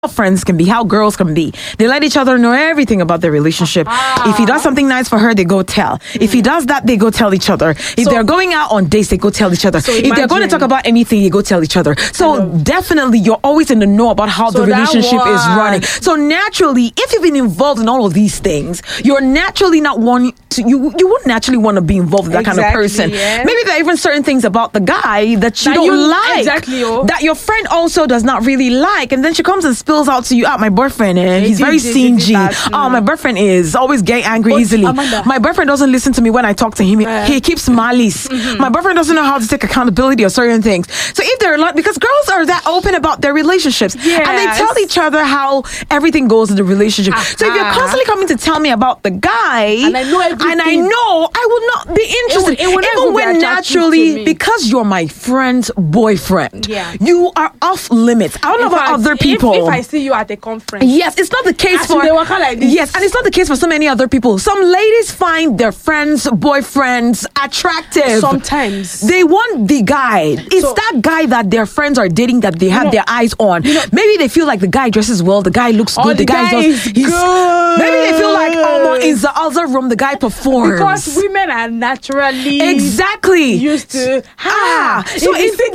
friends can be, how girls can be. They let each other know everything about their relationship. If he does something nice for her, they go tell. If he does that, they go tell each other. If they're going out on dates, they go tell each other. If they're going to talk about anything, they go tell each other. So definitely you're always in the know about how the relationship is running. So naturally, if you've been involved in all of these things, you're naturally not wanting to, you wouldn't naturally want to be involved with that kind of person. Yeah. Maybe there are even certain things about the guy that you don't like. That your friend also does not really like. And then she comes and spills out to you, my boyfriend, he's very stingy. My boyfriend is always getting angry easily. Amanda. My boyfriend doesn't listen to me when I talk to him. He keeps malice. My boyfriend doesn't know how to take accountability of certain things. So if they're not, because girls are that open about their relationships, and they tell each other how everything goes in the relationship. So if you're constantly coming to tell me about the guy, and I know I will not be interested, even when naturally, because you're my friend's boyfriend, you are off limits. I don't know about other people. If I see you at a conference, yes, it's not the case for like this. Yes, and it's not the case for so many other people. Some ladies find their friends' boyfriends attractive. Sometimes they want the guy. It's that guy that their friends are dating that they have their eyes on. Maybe they feel like the guy dresses well, the guy looks good, the guy is good. Maybe they feel like in the other room the guy performs. Because women are naturally used to so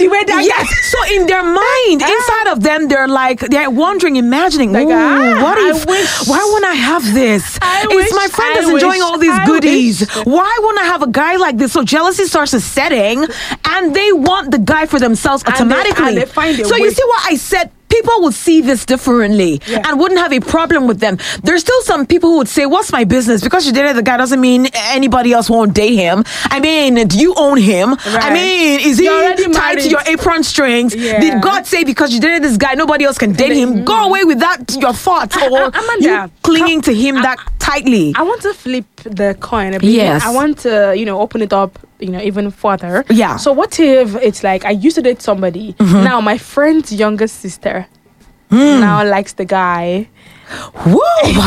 so in their mind, inside of them, they're wondering, imagining, why won't I have this? It's my friend that's enjoying all these goodies. Why won't I have a guy like this? So jealousy starts setting, and they want the guy for themselves automatically. And they find so you see what I said? People would see this differently and wouldn't have a problem with them. There's still some people who would say, what's my business? Because you dated the guy doesn't mean anybody else won't date him. I mean, do you own him? Right. I mean, is he tied to your apron strings? Did God say because you dated this guy, nobody else can date him? Go away with that, your thoughts, or you clinging to him that tightly. I want to flip the coin a bit. Yes. I want to, open it up, even further. Yeah. So what if it's like I used to date somebody. Now my friend's younger sister now likes the guy. Woo!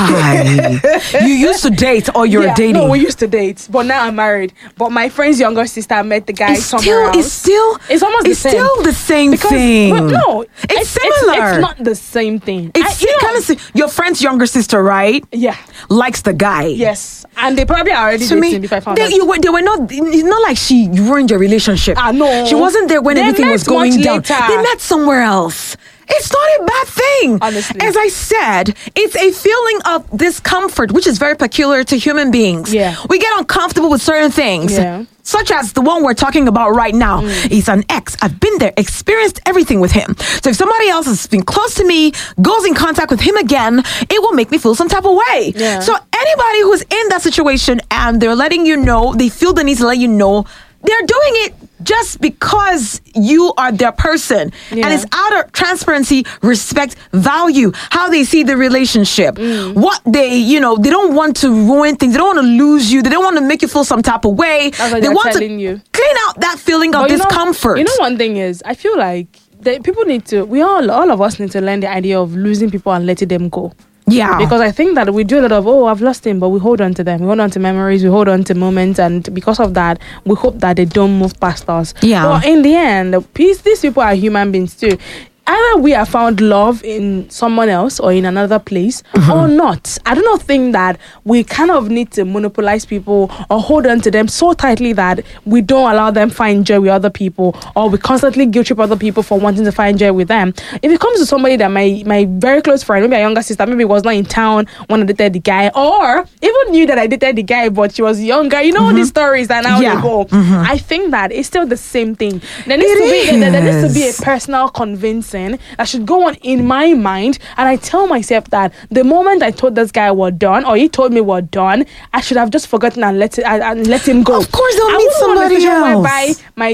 Why? You used to date or you're dating? No, we used to date, but now I'm married. But my friend's younger sister met the guy somewhere else. It's almost the same. It's still the same thing. But no, it's similar. It's not the same thing. It's your friend's younger sister, right? Yeah, likes the guy. Yes, and they probably are already dating before I found out. They were not. It's not like she ruined your relationship. No, she wasn't there when everything was going down. They met somewhere else. It's not a bad thing. Honestly. As I said, it's a feeling of discomfort, which is very peculiar to human beings. Yeah. We get uncomfortable with certain things. Yeah. Such as the one we're talking about right now. He's an ex. I've been there, experienced everything with him. So if somebody else has been close to me, goes in contact with him again, it will make me feel some type of way. Yeah. So anybody who's in that situation and they're letting you know, they feel the need to let you know, they're doing it just because you are their person. And it's out of transparency, respect, value, how they see the relationship. What they, they don't want to ruin things. They don't want to lose you. They don't want to make you feel some type of way. They want to clean out that feeling of discomfort. One thing is, I feel like people need to, all of us need to learn the idea of losing people and letting them go. Yeah. Because I think that we do a lot of, I've lost him, but we hold on to them. We hold on to memories, we hold on to moments, and because of that, we hope that they don't move past us. Yeah. But in the end, these people are human beings too. Either we have found love in someone else or in another place or not. I do not think that we kind of need to monopolize people or hold on to them so tightly that we don't allow them find joy with other people, or we constantly guilt trip other people for wanting to find joy with them. If it comes to somebody that my very close friend, maybe a younger sister, maybe was not in town when I dated the guy, or even knew that I dated the guy but she was younger, these stories that now they go. I think that it's still the same thing. There needs to be a personal convincing that should go on in my mind, and I tell myself that the moment I told this guy we're done, or he told me we're done, I should have just forgotten and let him go. Of course, they'll meet somebody else. Whereby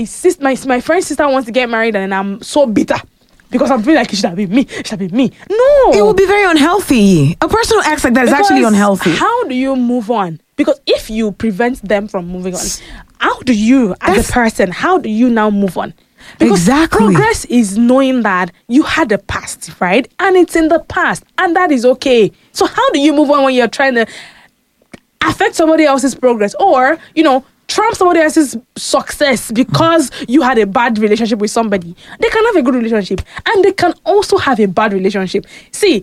my friend's sister wants to get married, and I'm so bitter because I'm feeling like it should have been me. It should have been me. No, it will be very unhealthy. A person who acts like that is actually unhealthy. How do you move on? Because if you prevent them from moving on, how do you, as a person, how do you now move on? Because progress is knowing that you had a past, right? And it's in the past, and that is okay. So how do you move on when you're trying to affect somebody else's progress? Or, trump somebody else's success because you had a bad relationship with somebody. They can have a good relationship and they can also have a bad relationship. See,